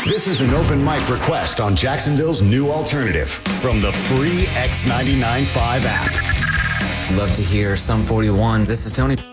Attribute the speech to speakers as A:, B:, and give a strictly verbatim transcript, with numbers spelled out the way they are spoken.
A: This is an open mic request on Jacksonville's new alternative from the free X ninety-nine point five app.
B: Love to hear Sum forty-one. This is Tony.